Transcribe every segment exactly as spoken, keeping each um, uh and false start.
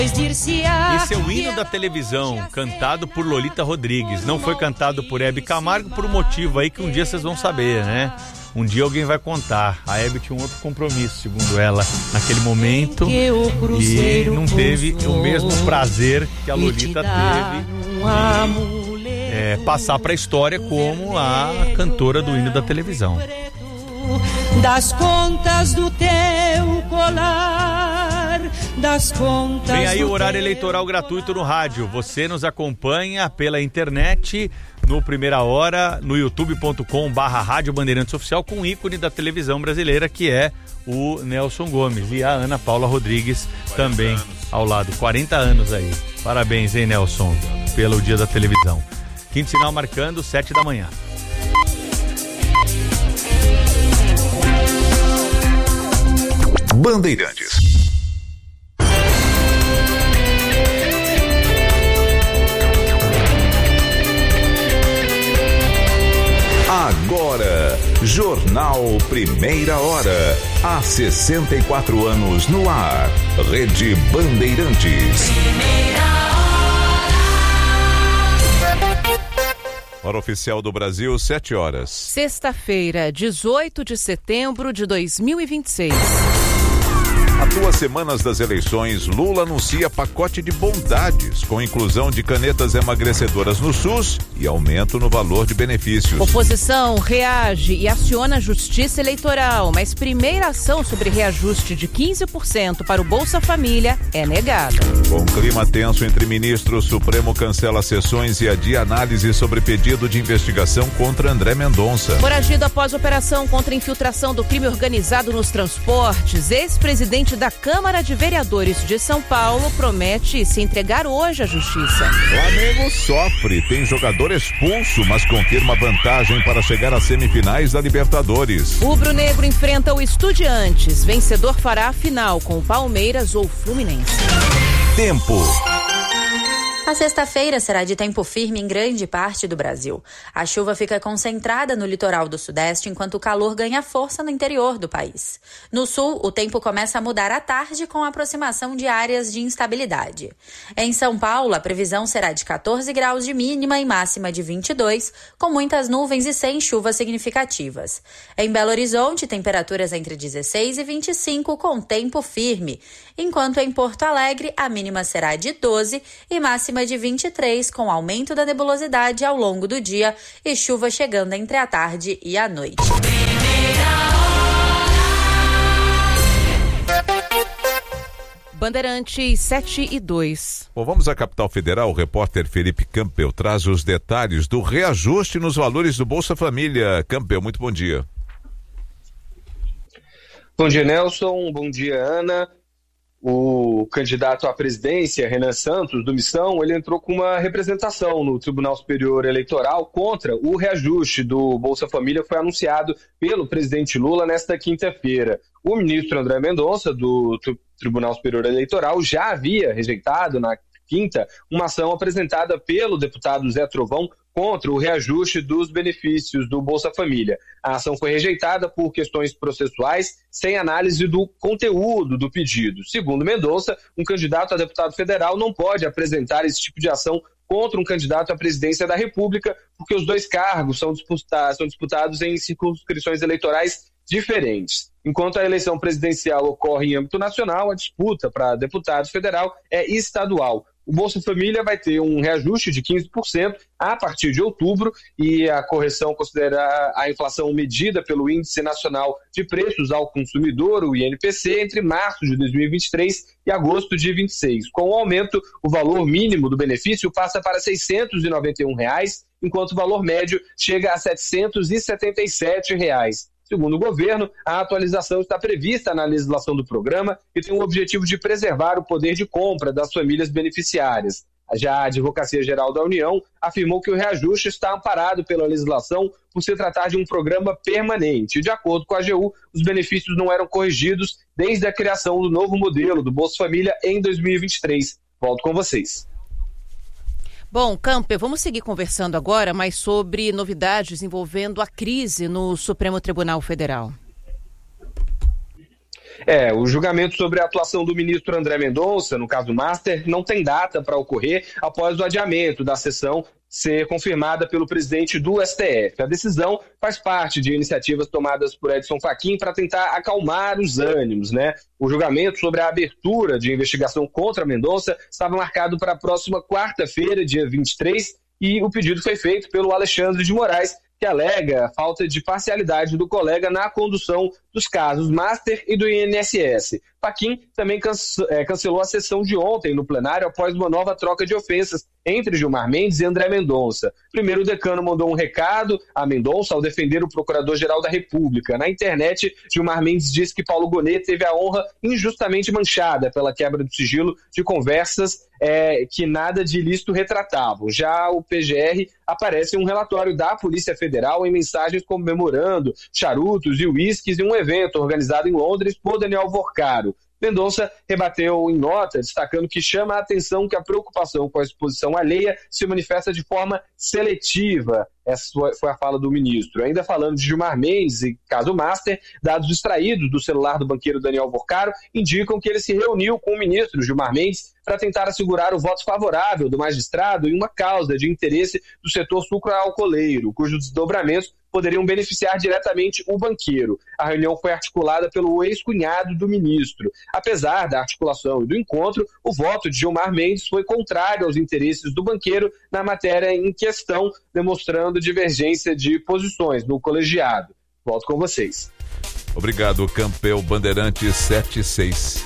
Esse é o hino da televisão, cantado por Lolita Rodrigues. Não foi cantado por Hebe Camargo por um motivo aí que um dia vocês vão saber, né? Um dia alguém vai contar. A Hebe tinha um outro compromisso, segundo ela, naquele momento, e não teve o mesmo prazer que a Lolita teve de é, passar para a história como a cantora do hino da televisão. Das contas do teu colar, das contas. Vem aí o horário eleitoral gratuito no rádio. Você nos acompanha pela internet, no Primeira Hora, no youtube ponto com barra Rádio Bandeirantes Oficial, com o ícone da televisão brasileira, que é o Nelson Gomes, e a Ana Paula Rodrigues também ao lado. quarenta anos aí. Parabéns, hein, Nelson, pelo dia da televisão. Quinto sinal marcando, sete da manhã. Bandeirantes. Agora, Jornal Primeira Hora. Há sessenta e quatro anos no ar. Rede Bandeirantes. Hora oficial do Brasil, sete horas. Sexta-feira, dezoito de setembro de dois mil e vinte e seis. Há duas semanas das eleições, Lula anuncia pacote de bondades, com inclusão de canetas emagrecedoras no SUS e aumento no valor de benefícios. Oposição reage e aciona a Justiça Eleitoral, mas primeira ação sobre reajuste de quinze por cento para o Bolsa Família é negada. Com clima tenso entre ministros, Supremo cancela sessões e adia análise sobre pedido de investigação contra André Mendonça. Foragido após operação contra a infiltração do crime organizado nos transportes, ex-presidente da Câmara de Vereadores de São Paulo promete se entregar hoje à Justiça. Flamengo sofre, tem jogador expulso, mas confirma vantagem para chegar às semifinais da Libertadores. Rubro-negro enfrenta o Estudiantes. Vencedor fará a final com o Palmeiras ou Fluminense. Tempo. A sexta-feira será de tempo firme em grande parte do Brasil. A chuva fica concentrada no litoral do Sudeste, enquanto o calor ganha força no interior do país. No Sul, o tempo começa a mudar à tarde com a aproximação de áreas de instabilidade. Em São Paulo, a previsão será de catorze graus de mínima e máxima de vinte e dois, com muitas nuvens e sem chuvas significativas. Em Belo Horizonte, temperaturas entre dezesseis e vinte e cinco, com tempo firme. Enquanto em Porto Alegre, a mínima será de doze e máxima de vinte e três, com aumento da nebulosidade ao longo do dia e chuva chegando entre a tarde e a noite. Bandeirantes sete e dois. Bom, vamos à capital federal. O repórter Felipe Campbell traz os detalhes do reajuste nos valores do Bolsa Família. Campbell, muito bom dia. Bom dia, Nelson. Bom dia, Ana. O candidato à presidência, Renan Santos, do Missão, ele entrou com uma representação no Tribunal Superior Eleitoral contra o reajuste do Bolsa Família, foi anunciado pelo presidente Lula nesta quinta-feira. O ministro André Mendonça, do Tribunal Superior Eleitoral, já havia rejeitado na quinta uma ação apresentada pelo deputado Zé Trovão contra o reajuste dos benefícios do Bolsa Família. A ação foi rejeitada por questões processuais, sem análise do conteúdo do pedido. Segundo Mendonça, um candidato a deputado federal não pode apresentar esse tipo de ação contra um candidato à presidência da República, porque os dois cargos são disputados, são disputados em circunscrições eleitorais diferentes. Enquanto a eleição presidencial ocorre em âmbito nacional, a disputa para deputado federal é estadual. O Bolsa Família vai ter um reajuste de quinze por cento a partir de outubro e a correção considera a inflação medida pelo Índice Nacional de Preços ao Consumidor, o I N P C, entre março de dois mil e vinte e três e agosto de vinte e seis. Com o aumento, o valor mínimo do benefício passa para seiscentos e noventa e um reais, enquanto o valor médio chega a setecentos e setenta e sete reais. Segundo o governo, a atualização está prevista na legislação do programa e tem o objetivo de preservar o poder de compra das famílias beneficiárias. Já a Advocacia Geral da União afirmou que o reajuste está amparado pela legislação por se tratar de um programa permanente. De acordo com a A G U, os benefícios não eram corrigidos desde a criação do novo modelo do Bolsa Família em dois mil e vinte e três. Volto com vocês. Bom, Camper, vamos seguir conversando agora mais sobre novidades envolvendo a crise no Supremo Tribunal Federal. É, o julgamento sobre a atuação do ministro André Mendonça, no caso Master, não tem data para ocorrer após o adiamento da sessão ser confirmada pelo presidente do S T F. A decisão faz parte de iniciativas tomadas por Edson Fachin para tentar acalmar os ânimos, né? O julgamento sobre a abertura de investigação contra Mendonça estava marcado para a próxima quarta-feira, dia vinte e três, e o pedido foi feito pelo Alexandre de Moraes, que alega a falta de parcialidade do colega na condução dos casos Master e do I N S S. Fachin também cance- é, cancelou a sessão de ontem no plenário após uma nova troca de ofensas entre Gilmar Mendes e André Mendonça. Primeiro, o decano mandou um recado a Mendonça ao defender o Procurador-Geral da República. Na internet, Gilmar Mendes disse que Paulo Gonet teve a honra injustamente manchada pela quebra do sigilo de conversas é, que nada de ilícito retratavam. Já o P G R aparece em um relatório da Polícia Federal em mensagens comemorando charutos e uísques em um evento organizado em Londres por Daniel Vorcaro. Mendonça rebateu em nota, destacando que chama a atenção que a preocupação com a exposição alheia se manifesta de forma seletiva. Essa foi a fala do ministro. Ainda falando de Gilmar Mendes e caso Master, dados extraídos do celular do banqueiro Daniel Vorcaro indicam que ele se reuniu com o ministro Gilmar Mendes para tentar assegurar o voto favorável do magistrado em uma causa de interesse do setor sucroalcooleiro, cujos desdobramentos poderiam beneficiar diretamente o banqueiro. A reunião foi articulada pelo ex-cunhado do ministro. Apesar da articulação e do encontro, o voto de Gilmar Mendes foi contrário aos interesses do banqueiro na matéria em questão, demonstrando divergência de posições no colegiado. Volto com vocês. Obrigado, Campbell Bandeirantes setenta e seis.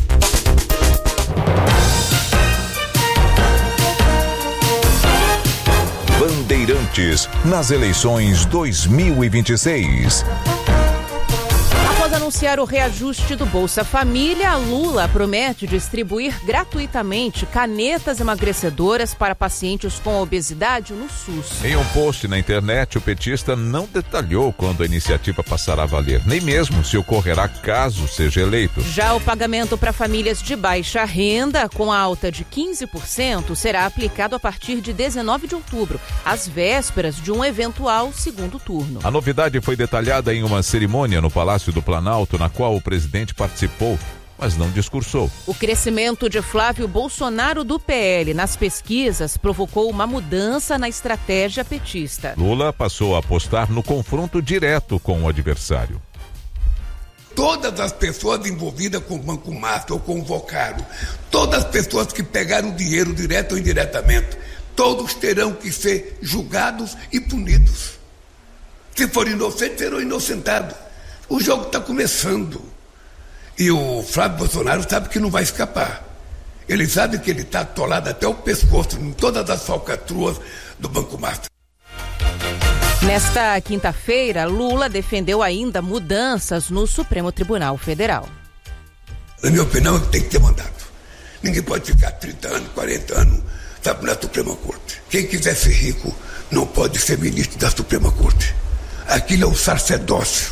Bandeirantes nas eleições dois mil e vinte e seis. Após anunciar o reajuste do Bolsa Família, Lula promete distribuir gratuitamente canetas emagrecedoras para pacientes com obesidade no SUS. Em um post na internet, o petista não detalhou quando a iniciativa passará a valer, nem mesmo se ocorrerá caso seja eleito. Já o pagamento para famílias de baixa renda, com alta de quinze por cento, será aplicado a partir de dezenove de outubro, às vésperas de um eventual segundo turno. A novidade foi detalhada em uma cerimônia no Palácio do Planalto, na qual o presidente participou, mas não discursou. O crescimento de Flávio Bolsonaro do P L nas pesquisas provocou uma mudança na estratégia petista. Lula passou a apostar no confronto direto com o adversário. Todas as pessoas envolvidas com o Banco Master ou com o Vocaro, todas as pessoas que pegaram dinheiro direto ou indiretamente, todos terão que ser julgados e punidos. Se for inocente, serão inocentados. O jogo está começando. E o Flávio Bolsonaro sabe que não vai escapar. Ele sabe que ele está atolado até o pescoço em todas as falcatruas do Banco Master. Nesta quinta-feira, Lula defendeu ainda mudanças no Supremo Tribunal Federal. Na minha opinião, tem que ter mandato. Ninguém pode ficar trinta anos, quarenta anos, sabe, na Suprema Corte. Quem quiser ser rico não pode ser ministro da Suprema Corte. Aquilo é um sacerdócio.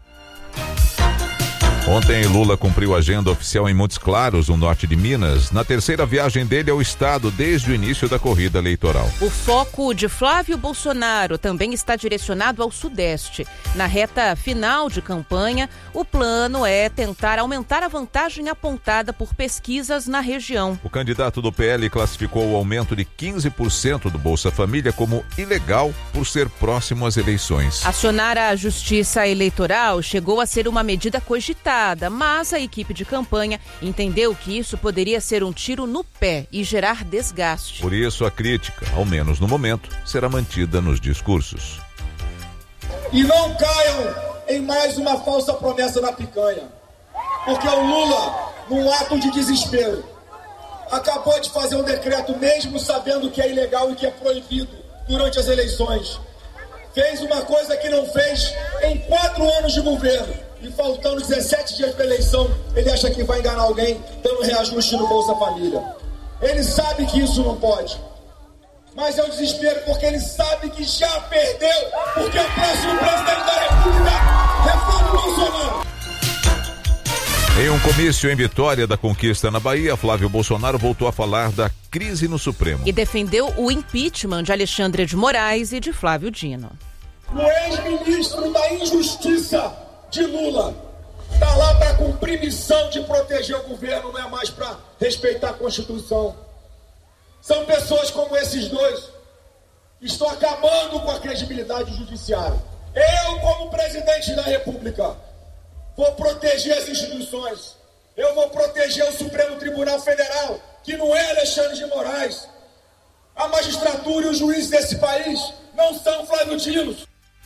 Ontem, Lula cumpriu a agenda oficial em Montes Claros, no norte de Minas, na terceira viagem dele ao estado desde o início da corrida eleitoral. O foco de Flávio Bolsonaro também está direcionado ao Sudeste. Na reta final de campanha, o plano é tentar aumentar a vantagem apontada por pesquisas na região. O candidato do P L classificou o aumento de quinze por cento do Bolsa Família como ilegal por ser próximo às eleições. Acionar a Justiça Eleitoral chegou a ser uma medida cogitada, mas a equipe de campanha entendeu que isso poderia ser um tiro no pé e gerar desgaste. Por isso, a crítica, ao menos no momento, será mantida nos discursos. E não caiam em mais uma falsa promessa na picanha, porque o Lula, num ato de desespero, acabou de fazer um decreto mesmo sabendo que é ilegal e que é proibido durante as eleições. Fez uma coisa que não fez em quatro anos de governo. E faltando dezessete dias para a eleição, ele acha que vai enganar alguém dando reajuste no Bolsa Família. Ele sabe que isso não pode. Mas é um desespero porque ele sabe que já perdeu, porque o próximo presidente da República é Flávio Bolsonaro. Em um comício em Vitória da Conquista, na Bahia, Flávio Bolsonaro voltou a falar da crise no Supremo. E defendeu o impeachment de Alexandre de Moraes e de Flávio Dino. O ex-ministro da Injustiça de Lula Está lá para cumprir missão de proteger o governo, não é mais para respeitar a Constituição. São pessoas como esses dois que estão acabando com a credibilidade do judiciário. Eu, como presidente da República, vou proteger as instituições. Eu vou proteger o Supremo Tribunal Federal, que não é Alexandre de Moraes. A magistratura e os juízes desse país não são flavidinos.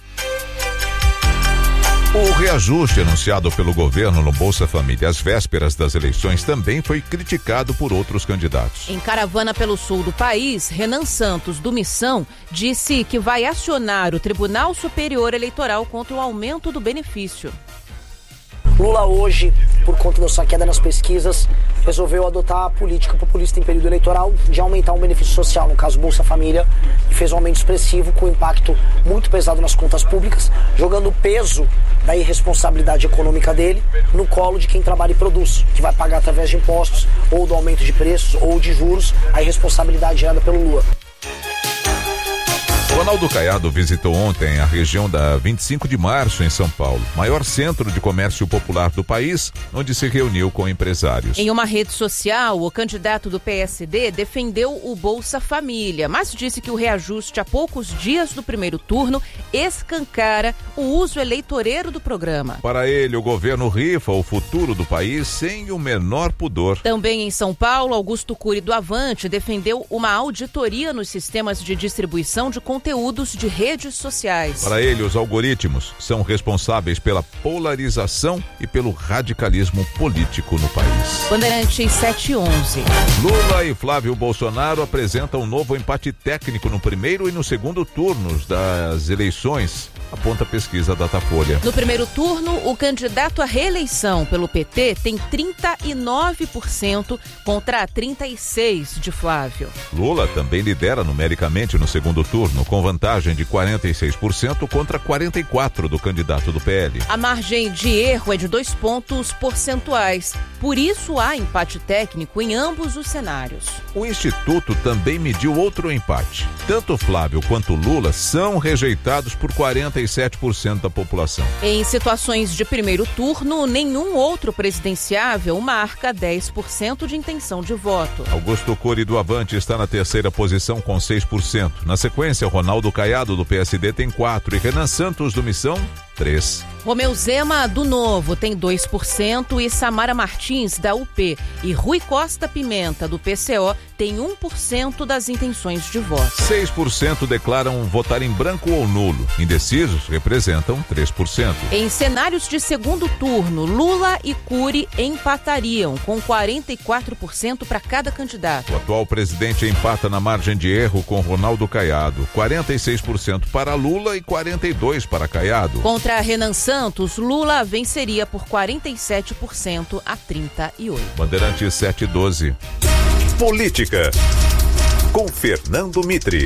O reajuste anunciado pelo governo no Bolsa Família às vésperas das eleições também foi criticado por outros candidatos. Em caravana pelo sul do país, Renan Santos, do Missão, disse que vai acionar o Tribunal Superior Eleitoral contra o aumento do benefício. Lula hoje, por conta da sua queda nas pesquisas, resolveu adotar a política populista em período eleitoral de aumentar um benefício social, no caso Bolsa Família, e fez um aumento expressivo com impacto muito pesado nas contas públicas, jogando o peso da irresponsabilidade econômica dele no colo de quem trabalha e produz, que vai pagar através de impostos, ou do aumento de preços, ou de juros, a irresponsabilidade gerada pelo Lula. Ronaldo Caiado visitou ontem a região da vinte e cinco de março em São Paulo, maior centro de comércio popular do país, onde se reuniu com empresários. Em uma rede social, o candidato do P S D defendeu o Bolsa Família, mas disse que o reajuste a poucos dias do primeiro turno escancara o uso eleitoreiro do programa. Para ele, o governo rifa o futuro do país sem o menor pudor. Também em São Paulo, Augusto Cury do Avante defendeu uma auditoria nos sistemas de distribuição de conteúdo conteúdos de redes sociais. Para ele, os algoritmos são responsáveis pela polarização e pelo radicalismo político no país. Bandeirantes sete e onze. Lula e Flávio Bolsonaro apresentam um novo empate técnico no primeiro e no segundo turnos das eleições, aponta a pesquisa Datafolha. No primeiro turno, o candidato à reeleição pelo P T tem trinta e nove por cento contra trinta e seis por cento de Flávio. Lula também lidera numericamente no segundo turno, com vantagem de quarenta e seis por cento contra quarenta e quatro por cento do candidato do P L. A margem de erro é de dois pontos percentuais, por isso há empate técnico em ambos os cenários. O Instituto também mediu outro empate. Tanto Flávio quanto Lula são rejeitados por quarenta e sete por cento da população. Em situações de primeiro turno, nenhum outro presidenciável marca dez por cento de intenção de voto. Augusto Cury do Avante está na terceira posição com seis por cento. Na sequência, Ronaldo Caiado do P S D tem quatro por cento e Renan Santos do Missão, três por cento. Romeu Zema do Novo tem dois por cento e Samara Martins da U P e Rui Costa Pimenta do P C O tem um por cento das intenções de voto. seis por cento declaram votar em branco ou nulo. Indecisos representam três por cento. Em cenários de segundo turno, Lula e Cury empatariam com quarenta e quatro por cento para cada candidato. O atual presidente empata na margem de erro com Ronaldo Caiado, quarenta e seis por cento para Lula e quarenta e dois por cento para Caiado. Contra Renan Santos, Lula venceria por quarenta e sete por cento a trinta e oito por cento. Bandeirantes sete e doze. Política, com Fernando Mitre.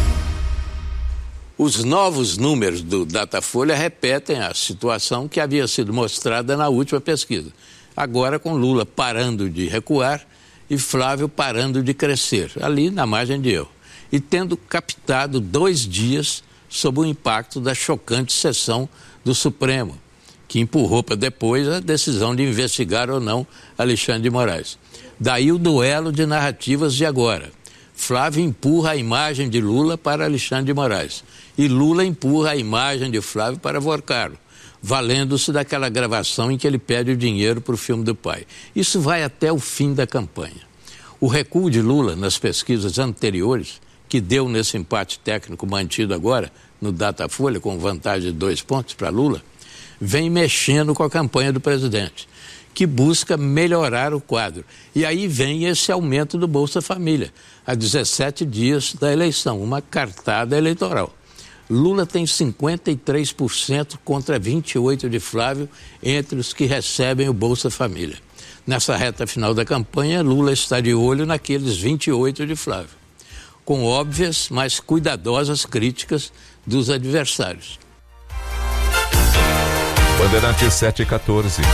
Os novos números do Datafolha repetem a situação que havia sido mostrada na última pesquisa. Agora com Lula parando de recuar e Flávio parando de crescer, ali na margem de erro. E tendo captado dois dias sob o impacto da chocante sessão do Supremo, que empurrou para depois a decisão de investigar ou não Alexandre de Moraes. Daí o duelo de narrativas de agora. Flávio empurra a imagem de Lula para Alexandre de Moraes e Lula empurra a imagem de Flávio para Vorcaro, valendo-se daquela gravação em que ele pede o dinheiro para o filme do pai. Isso vai até o fim da campanha. O recuo de Lula nas pesquisas anteriores, que deu nesse empate técnico mantido agora no Datafolha, com vantagem de dois pontos para Lula, vem mexendo com a campanha do presidente, que busca melhorar o quadro. E aí vem esse aumento do Bolsa Família, a dezessete dias da eleição, uma cartada eleitoral. Lula tem cinquenta e três por cento contra vinte e oito por cento de Flávio entre os que recebem o Bolsa Família. Nessa reta final da campanha, Lula está de olho naqueles vinte e oito por cento de Flávio, com óbvias, mas cuidadosas críticas dos adversários. Bandeirantes sete e quatorze.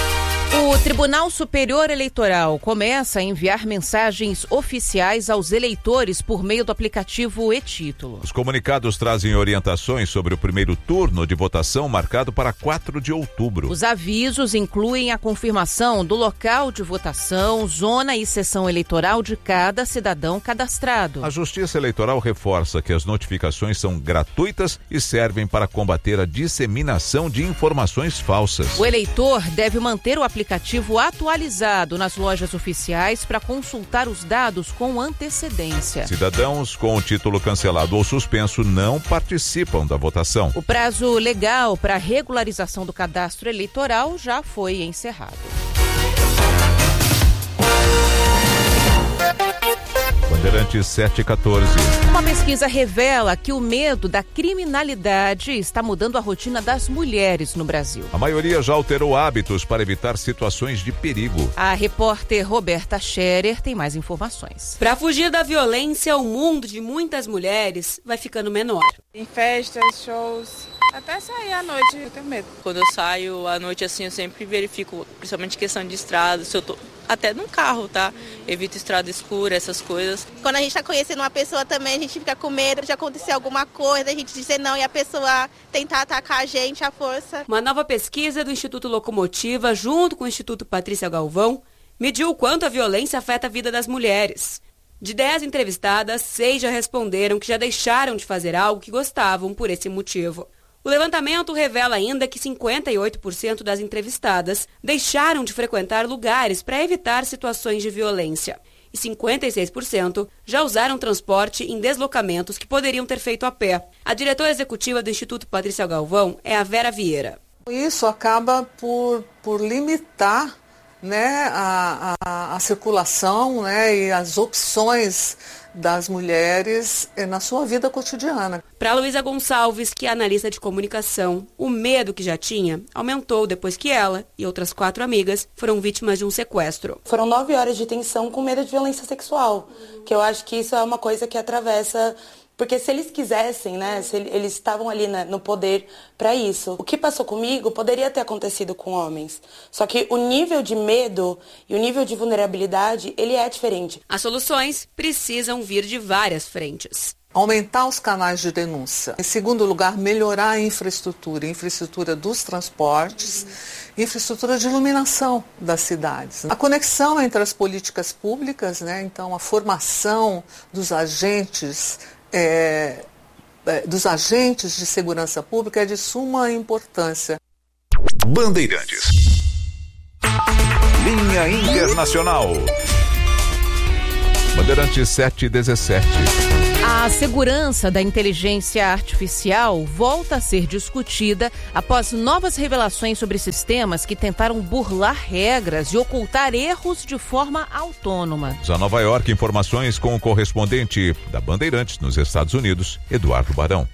O Tribunal Superior Eleitoral começa a enviar mensagens oficiais aos eleitores por meio do aplicativo e-Título. Os comunicados trazem orientações sobre o primeiro turno de votação marcado para quatro de outubro. Os avisos incluem a confirmação do local de votação, zona e sessão eleitoral de cada cidadão cadastrado. A Justiça Eleitoral reforça que as notificações são gratuitas e servem para combater a disseminação de informações falsas. O eleitor deve manter o aplicativo aplicativo atualizado nas lojas oficiais para consultar os dados com antecedência. Cidadãos com o título cancelado ou suspenso não participam da votação. O prazo legal para regularização do cadastro eleitoral já foi encerrado. Bandeirantes sete e quatorze. Uma pesquisa revela que o medo da criminalidade está mudando a rotina das mulheres no Brasil. A maioria já alterou hábitos para evitar situações de perigo. A repórter Roberta Scherer tem mais informações. Para fugir da violência, o mundo de muitas mulheres vai ficando menor. Em festas, shows, até sair à noite eu tenho medo. Quando eu saio à noite assim, eu sempre verifico, principalmente questão de estrada, se eu tô até num carro, tá? Evito estrada escura, essas coisas. Quando a gente tá conhecendo uma pessoa também, a gente fica com medo de acontecer alguma coisa, a gente dizer não e a pessoa tentar atacar a gente à força. Uma nova pesquisa do Instituto Locomotiva, junto com o Instituto Patrícia Galvão, mediu o quanto a violência afeta a vida das mulheres. De dez entrevistadas, seis já responderam que já deixaram de fazer algo que gostavam por esse motivo. O levantamento revela ainda que cinquenta e oito por cento das entrevistadas deixaram de frequentar lugares para evitar situações de violência. E cinquenta e seis por cento já usaram transporte em deslocamentos que poderiam ter feito a pé. A diretora executiva do Instituto Patrícia Galvão é a Vera Vieira. Isso acaba por, por limitar, né, a, a, a circulação, né, e as opções das mulheres na sua vida cotidiana. Para Luísa Gonçalves, que é analista de comunicação, o medo que já tinha aumentou depois que ela e outras quatro amigas foram vítimas de um sequestro. Foram nove horas de tensão com medo de violência sexual, que eu acho que isso é uma coisa que atravessa... Porque se eles quisessem, né, se eles estavam ali na, no poder para isso. O que passou comigo poderia ter acontecido com homens. Só que o nível de medo e o nível de vulnerabilidade, ele é diferente. As soluções precisam vir de várias frentes. Aumentar os canais de denúncia. Em segundo lugar, melhorar a infraestrutura, a infraestrutura dos transportes, infraestrutura de iluminação das cidades. A conexão entre as políticas públicas, né, então a formação dos agentes É, é, dos agentes de segurança pública é de suma importância. Bandeirantes. Linha Internacional. Bandeirantes sete e dezessete. A segurança da inteligência artificial volta a ser discutida após novas revelações sobre sistemas que tentaram burlar regras e ocultar erros de forma autônoma. A Nova York, informações com o correspondente da Bandeirantes nos Estados Unidos, Eduardo Barão.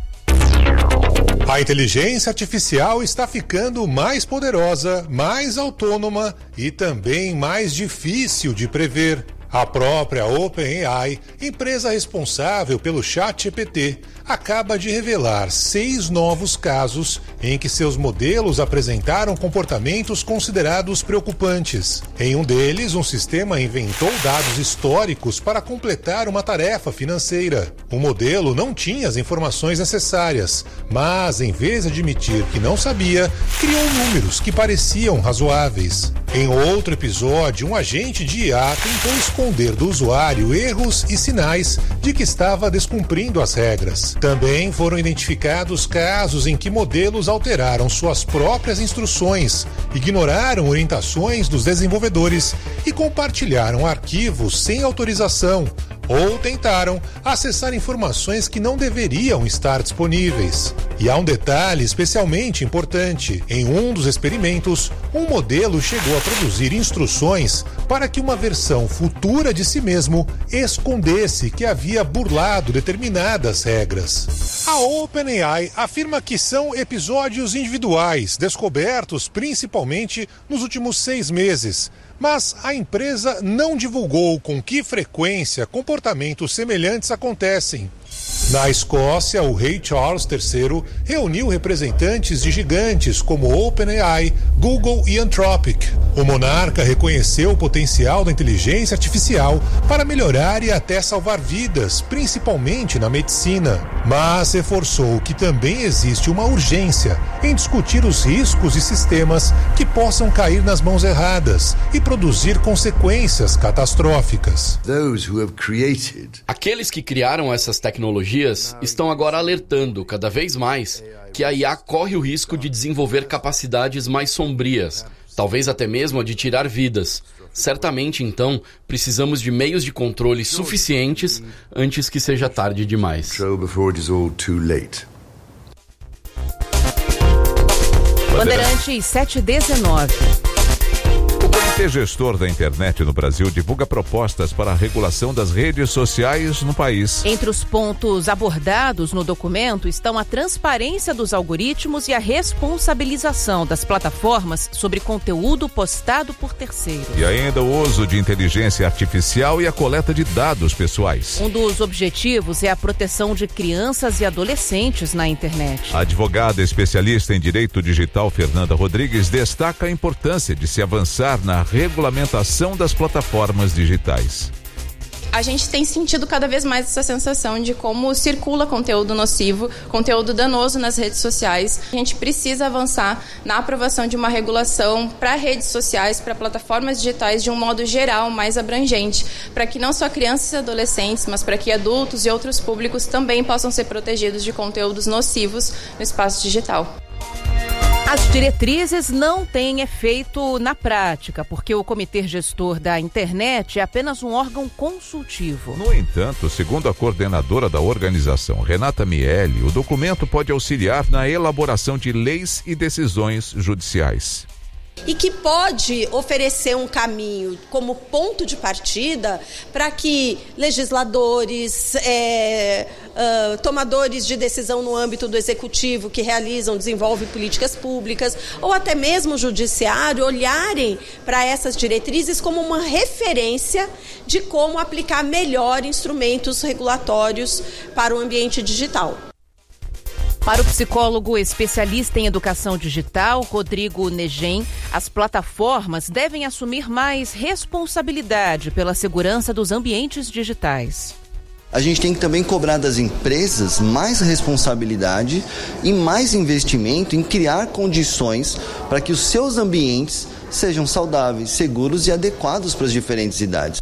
A inteligência artificial está ficando mais poderosa, mais autônoma e também mais difícil de prever. A própria OpenAI, empresa responsável pelo ChatGPT, acaba de revelar seis novos casos em que seus modelos apresentaram comportamentos considerados preocupantes. Em um deles, um sistema inventou dados históricos para completar uma tarefa financeira. O modelo não tinha as informações necessárias, mas, em vez de admitir que não sabia, criou números que pareciam razoáveis. Em outro episódio, um agente de I A tentou esconder do usuário erros e sinais de que estava descumprindo as regras. Também foram identificados casos em que modelos alteraram suas próprias instruções, ignoraram orientações dos desenvolvedores e compartilharam arquivos sem autorização ou tentaram acessar informações que não deveriam estar disponíveis. E há um detalhe especialmente importante. Em um dos experimentos, um modelo chegou a produzir instruções para que uma versão futura de si mesmo escondesse que havia burlado determinadas regras. A OpenAI afirma que são episódios individuais, descobertos principalmente nos últimos seis meses, mas a empresa não divulgou com que frequência comportamentos semelhantes acontecem. Na Escócia, o rei Charles terceiro reuniu representantes de gigantes como OpenAI, Google e Anthropic. O monarca reconheceu o potencial da inteligência artificial para melhorar e até salvar vidas, principalmente na medicina, mas reforçou que também existe uma urgência em discutir os riscos de sistemas que possam cair nas mãos erradas e produzir consequências catastróficas. Aqueles que criaram essas tecnologias estão agora alertando cada vez mais que a I A corre o risco de desenvolver capacidades mais sombrias, talvez até mesmo a de tirar vidas. Certamente, então, precisamos de meios de controle suficientes antes que seja tarde demais. Bandeirantes sete e dezenove. O Comitê Gestor da Internet no Brasil divulga propostas para a regulação das redes sociais no país. Entre os pontos abordados no documento estão a transparência dos algoritmos e a responsabilização das plataformas sobre conteúdo postado por terceiros. E ainda o uso de inteligência artificial e a coleta de dados pessoais. Um dos objetivos é a proteção de crianças e adolescentes na internet. A advogada especialista em direito digital Fernanda Rodrigues destaca a importância de se avançar na regulamentação das plataformas digitais. A gente tem sentido cada vez mais essa sensação de como circula conteúdo nocivo, conteúdo danoso nas redes sociais. A gente precisa avançar na aprovação de uma regulação para redes sociais, para plataformas digitais de um modo geral, mais abrangente, para que não só crianças e adolescentes, mas para que adultos e outros públicos também possam ser protegidos de conteúdos nocivos no espaço digital. As diretrizes não têm efeito na prática, porque o Comitê Gestor da Internet é apenas um órgão consultivo. No entanto, segundo a coordenadora da organização, Renata Miele, o documento pode auxiliar na elaboração de leis e decisões judiciais. E que pode oferecer um caminho como ponto de partida para que legisladores, é, uh, tomadores de decisão no âmbito do executivo que realizam, desenvolvem políticas públicas, ou até mesmo o judiciário, olharem para essas diretrizes como uma referência de como aplicar melhor instrumentos regulatórios para o ambiente digital. Para o psicólogo especialista em educação digital, Rodrigo Negem, as plataformas devem assumir mais responsabilidade pela segurança dos ambientes digitais. A gente tem que também cobrar das empresas mais responsabilidade e mais investimento em criar condições para que os seus ambientes sejam saudáveis, seguros e adequados para as diferentes idades.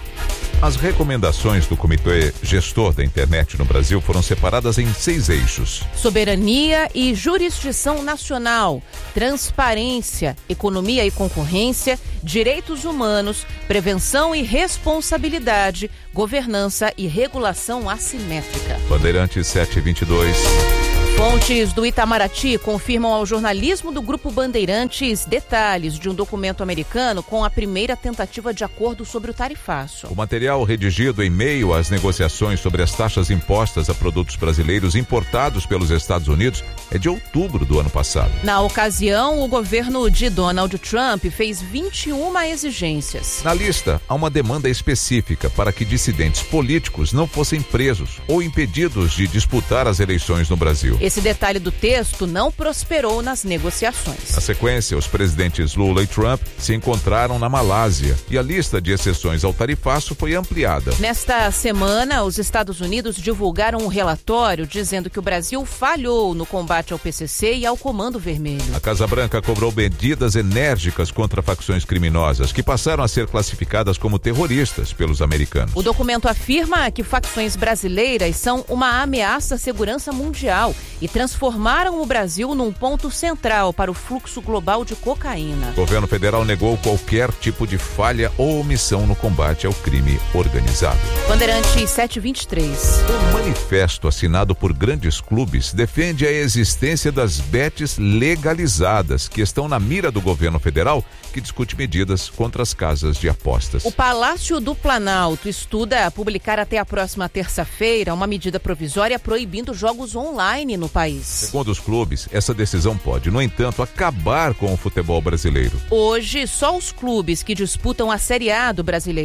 As recomendações do Comitê Gestor da Internet no Brasil foram separadas em seis eixos: soberania e jurisdição nacional, transparência, economia e concorrência, direitos humanos, prevenção e responsabilidade, governança e regulação assimétrica. Bandeirantes sete e vinte e dois. Fontes do Itamaraty confirmam ao jornalismo do Grupo Bandeirantes detalhes de um documento americano com a primeira tentativa de acordo sobre o tarifaço. O material redigido em meio às negociações sobre as taxas impostas a produtos brasileiros importados pelos Estados Unidos é de outubro do ano passado. Na ocasião, o governo de Donald Trump fez vinte e uma exigências. Na lista, há uma demanda específica para que dissidentes políticos não fossem presos ou impedidos de disputar as eleições no Brasil. Esse detalhe do texto não prosperou nas negociações. Na sequência, os presidentes Lula e Trump se encontraram na Malásia e a lista de exceções ao tarifaço foi ampliada. Nesta semana, os Estados Unidos divulgaram um relatório dizendo que o Brasil falhou no combate ao P C C e ao Comando Vermelho. A Casa Branca cobrou medidas enérgicas contra facções criminosas que passaram a ser classificadas como terroristas pelos americanos. O documento afirma que facções brasileiras são uma ameaça à segurança mundial e transformaram o Brasil num ponto central para o fluxo global de cocaína. O governo federal negou qualquer tipo de falha ou omissão no combate ao crime organizado. Bandeirantes sete e vinte e três. Um manifesto assinado por grandes clubes defende a existência das bets legalizadas que estão na mira do governo federal, que discute medidas contra as casas de apostas. O Palácio do Planalto estuda publicar até a próxima terça-feira uma medida provisória proibindo jogos online no país. Segundo os clubes, essa decisão pode, no entanto, acabar com o futebol brasileiro. Hoje, só os clubes que disputam a Série A do Brasileirão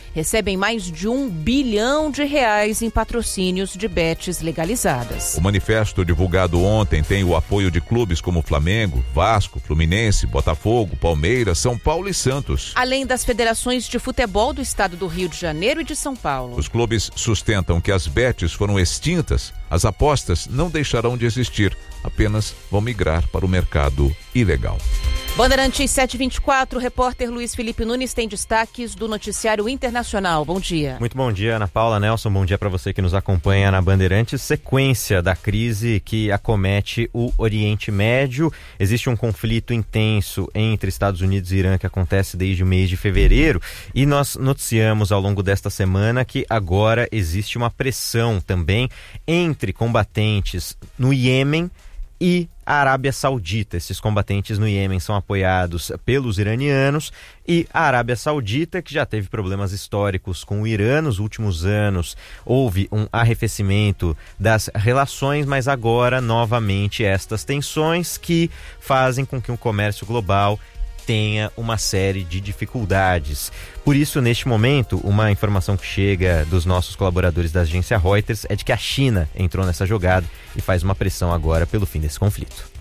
recebem mais de um bilhão de reais em patrocínios de bets legalizadas. O manifesto divulgado ontem tem o apoio de clubes como Flamengo, Vasco, Fluminense, Botafogo, Palmeiras, São Paulo e Santos. Além das federações de futebol do estado do Rio de Janeiro e de São Paulo. Os clubes sustentam que as bets foram extintas, as apostas não deixarão de existir, apenas vão migrar para o mercado ilegal. Bandeirantes sete e vinte e quatro, o repórter Luiz Felipe Nunes tem destaques do noticiário internacional. Bom dia. Muito bom dia, Ana Paula, Nelson, bom dia para você que nos acompanha na Bandeirantes. Sequência da crise que acomete o Oriente Médio. Existe um conflito intenso entre Estados Unidos e Irã que acontece desde o mês de fevereiro e nós noticiamos ao longo desta semana que agora existe uma pressão também entre combatentes no Iêmen e a Arábia Saudita. Esses combatentes no Iêmen são apoiados pelos iranianos e a Arábia Saudita, que já teve problemas históricos com o Irã nos últimos anos, houve um arrefecimento das relações, mas agora novamente estas tensões que fazem com que o comércio global tenha uma série de dificuldades. Por isso, neste momento, uma informação que chega dos nossos colaboradores da agência Reuters é de que a China entrou nessa jogada e faz uma pressão agora pelo fim desse conflito.